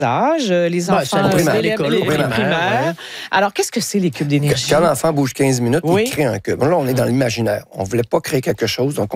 d'âge, les enfants primaires. Alors, qu'est-ce que c'est les cubes d'énergie? Quand l'enfant bouge 15 minutes, il crée un cube. Là, on est dans l'imaginaire. On ne voulait pas créer quelque chose, donc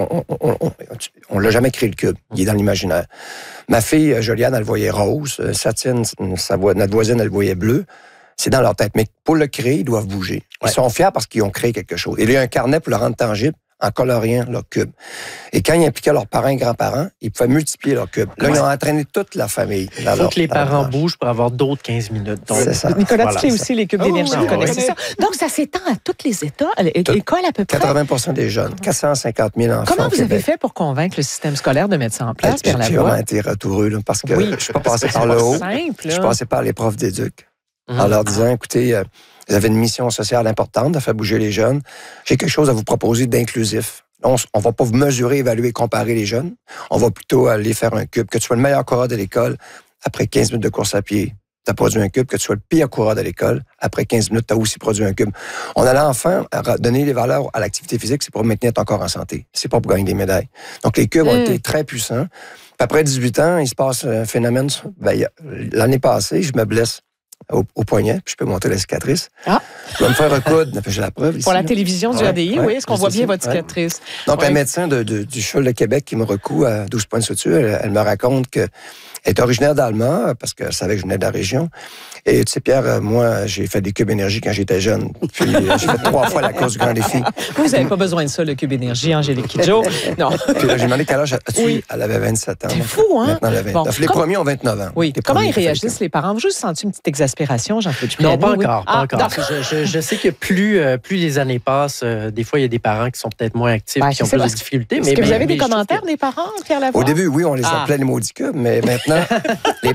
on l'a jamais créé le cube. Il est dans l'imaginaire. Ma fille, Joliane, elle le voyait rose. Satine, notre voisine, elle le voyait bleu. C'est dans leur tête. Mais pour le créer, ils doivent bouger. Ils sont fiers parce qu'ils ont créé quelque chose. Il y a un carnet pour le rendre tangible en coloriant leur cube. Et quand ils impliquaient leurs parents et grands-parents, ils pouvaient multiplier leur cube. Là, ils ont entraîné toute la famille. Il faut que les parents bougent pour avoir d'autres 15 minutes. Donc, c'est ça. Nicolas, tu fais aussi les cubes d'énergie. Vous connaissez ça. Donc, ça s'étend à tous les États, l'école à peu près. 80% des jeunes, 450 000 enfants. Comment vous avez fait pour convaincre le système scolaire de mettre ça en place, Pierre Lavoie? J'ai vraiment été retoureux, là, parce que je ne suis pas passé par le haut. Je suis passé par les profs d'éduc. En leur disant, écoutez, vous avez une mission sociale importante de faire bouger les jeunes. J'ai quelque chose à vous proposer d'inclusif. On ne va pas vous mesurer, évaluer, comparer les jeunes. On va plutôt aller faire un cube. Que tu sois le meilleur coureur de l'école, après 15 minutes de course à pied, tu as produit un cube. Que tu sois le pire coureur de l'école, après 15 minutes, tu as aussi produit un cube. On a l'enfant à donner les valeurs à l'activité physique, c'est pour maintenir ton corps en santé. C'est pas pour gagner des médailles. Donc, les cubes ont été très puissants. Puis après 18 ans, il se passe un phénomène. L'année passée, je me blesse au poignet, puis je peux monter la cicatrice. Je vais me faire recoudre, j'ai la preuve ici. Pour la télévision du ADI, oui, est-ce qu'on voit bien votre cicatrice? Donc, la médecin du CHUL de Québec qui me recoud à 12 points de suture, elle me raconte qu'elle est originaire d'Allemagne, parce qu'elle savait que je venais de la région. Et tu sais, Pierre, moi, j'ai fait des cubes énergie quand j'étais jeune. Puis j'ai fait 3 fois la course du Grand Défi. Vous n'avez pas besoin de ça, le cube énergie, Angélique Kidjo. Non. Puis là, j'ai demandé quel âge as-tu? Elle avait 27 ans. C'est fou, hein? Maintenant, elle a 29. Les premiers ont 29 ans. Oui. Comment ils réagissent, les parents? Vous juste senti une petite exaspération, Jean-Claude Dupuis? Non, pas encore. Je sais que plus les années passent, des fois, il y a des parents qui sont peut-être moins actifs, qui ont plus de difficultés. Est-ce que vous avez des commentaires des parents, Pierre Lavoie? Au début, oui, on les appelait les maudits cubes, mais maintenant, les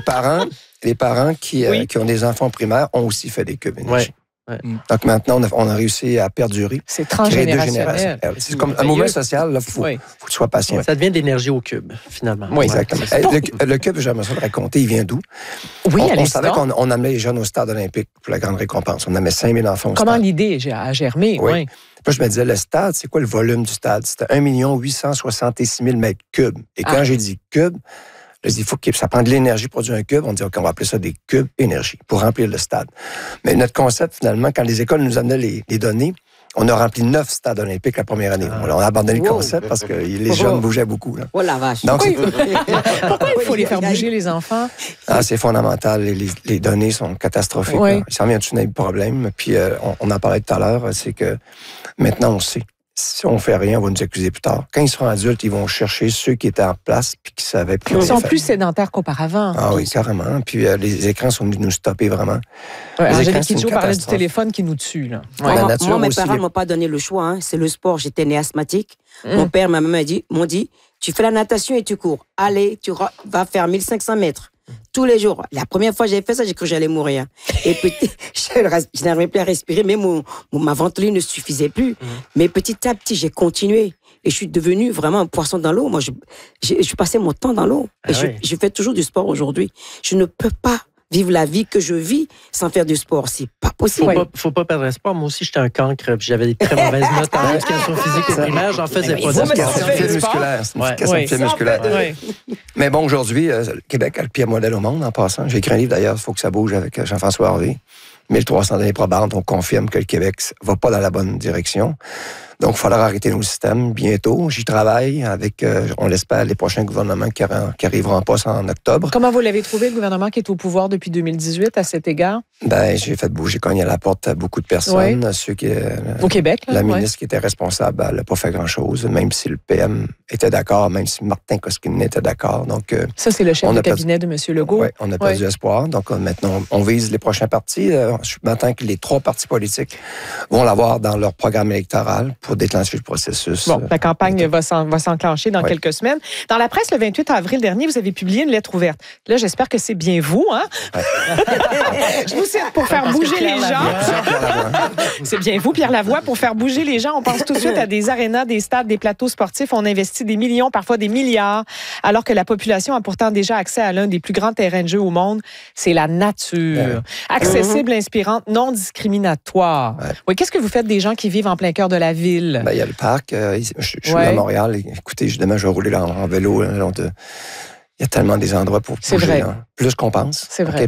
parents qui ont des enfants primaires ont aussi fait des cubes énergie. Donc maintenant, on a réussi à perdurer. C'est transgénérationnel. C'est comme un mouvement social, il faut que tu sois patient. Ça devient de l'énergie au cube, finalement. Oui, exactement. Le cube, j'aimerais ça le raconter, il vient d'où? Oui, on savait qu'on amenait les jeunes au stade olympique pour la grande récompense. On amenait 5 000 enfants au stade. Comment l'idée a germé? Oui. Puis je me disais, le stade, c'est quoi le volume du stade? C'était 1 866 000 mètres cubes. Et quand j'ai dit cube, je dis, il faut que ça prend de l'énergie pour produire un cube. On dit, OK, on va appeler ça des cubes énergie pour remplir le stade. Mais notre concept, finalement, quand les écoles nous amenaient les données, on a rempli 9 stades olympiques la première année. On a abandonné le concept parce que les jeunes bougeaient beaucoup. Là. Oh la vache. Donc, pourquoi il faut les faire bouger, les enfants? C'est fondamental. Les données sont catastrophiques. Il s'en vient un problème. Puis, on en parlait tout à l'heure, c'est que maintenant, on sait. Si on ne fait rien, on va nous accuser plus tard. Quand ils seront adultes, ils vont chercher ceux qui étaient en place puis qui savaient plus. Ils sont plus sédentaires qu'auparavant. Ah oui, carrément. Puis les écrans sont venus nous stopper vraiment. Angélique Kidjo parlait du téléphone qui nous tue. Là. Moi, mes parents ne m'ont pas donné le choix. Hein. C'est le sport. J'étais né asthmatique. Mon père, ma maman m'ont dit, tu fais la natation et tu cours. Allez, tu vas faire 1500 mètres. Tous les jours. La première fois que j'ai fait ça, j'ai cru que j'allais mourir. Et je n'arrivais plus à respirer, mais ma ventoline ne suffisait plus. Mais petit à petit, j'ai continué. Et je suis devenu vraiment un poisson dans l'eau. Moi, je passais mon temps dans l'eau. Et je fais toujours du sport aujourd'hui. Je ne peux pas vivre la vie que je vis sans faire du sport. C'est pas possible. Faut pas perdre espoir. Moi aussi, j'étais un cancre. J'avais des très mauvaises notes en éducation physique au primaire. J'en faisais pas de sport. C'est une fibre musculaire. Mais bon, aujourd'hui, le Québec a le pire modèle au monde, en passant. J'ai écrit un livre, d'ailleurs, il faut que ça bouge, avec Jean-François Harvey. 1300 années probantes, on confirme que le Québec ne va pas dans la bonne direction. Donc, il faudra arrêter nos systèmes bientôt. J'y travaille avec, on l'espère, les prochains gouvernements qui arriveront en poste en octobre. Comment vous l'avez trouvé, le gouvernement qui est au pouvoir depuis 2018 à cet égard? J'ai fait bouger, cogner à la porte à beaucoup de personnes. Ceux qui, au Québec, la ministre qui était responsable, elle n'a pas fait grand-chose, même si le PM était d'accord, même si Martin Koskinen était d'accord. Donc, ça, c'est le chef de cabinet de M. Legault. Oui, on a perdu espoir. Donc, maintenant, on vise les prochains partis. Je m'attends que les 3 partis politiques vont l'avoir dans leur programme électoral pour déclencher le processus. Bon, la campagne va s'enclencher dans quelques semaines. Dans la presse, le 28 avril dernier, vous avez publié une lettre ouverte. Là, j'espère que c'est bien vous, hein? Je vous cite pour faire bouger les gens. C'est bien vous, Pierre Lavoie, pour faire bouger les gens. On pense tout de suite à des arénas, des stades, des plateaux sportifs. On investit des millions, parfois des milliards, alors que la population a pourtant déjà accès à l'un des plus grands terrains de jeu au monde. C'est la nature. Accessible, inspirante, non discriminatoire. Oui, qu'est-ce que vous faites des gens qui vivent en plein cœur de la ville? Il y a le parc. Je suis à Montréal. Écoutez, demain, je vais rouler en vélo. Il y a tellement des endroits pour bouger. Plus qu'on pense. C'est vrai.